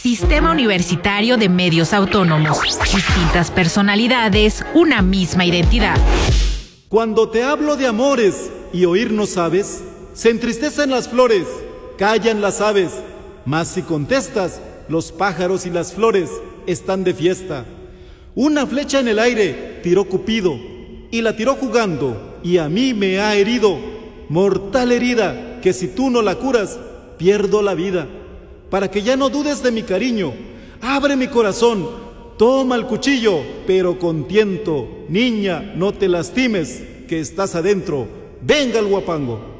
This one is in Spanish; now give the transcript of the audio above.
Sistema Universitario de Medios Autónomos. Distintas personalidades, una misma identidad. Cuando te hablo de amores y oír no sabes, se entristecen las flores, callan las aves, mas si contestas, los pájaros y las flores están de fiesta. Una flecha en el aire tiró Cupido, y la tiró jugando, y a mí me ha herido. Mortal herida, que si tú no la curas, pierdo la vida. Para que ya no dudes de mi cariño, abre mi corazón, toma el cuchillo, pero con tiento. Niña, no te lastimes, que estás adentro. Venga el guapango.